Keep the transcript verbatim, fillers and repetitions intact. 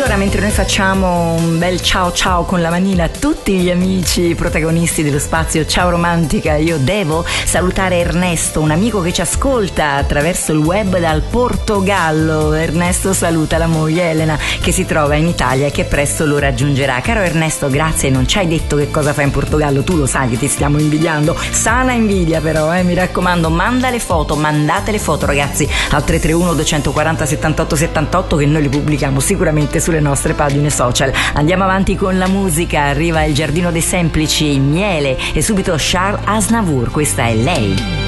allora, mentre noi facciamo un bel ciao ciao con la manina a tutti gli amici protagonisti dello spazio Ciao Romantica, io devo salutare Ernesto, un amico che ci ascolta attraverso il web dal Portogallo. Ernesto saluta la moglie Elena che si trova in Italia e che presto lo raggiungerà. Caro Ernesto, grazie, non ci hai detto che cosa fai in Portogallo, tu lo sai che ti stiamo invidiando, sana invidia però, eh, mi raccomando, manda le foto, mandate le foto ragazzi al tre tre uno due quattro zero settantotto settantotto che noi le pubblichiamo sicuramente sulle nostre pagine social. Andiamo avanti con la musica, arriva Il Giardino dei Semplici, Miele e subito Charles Aznavour, questa è Lei.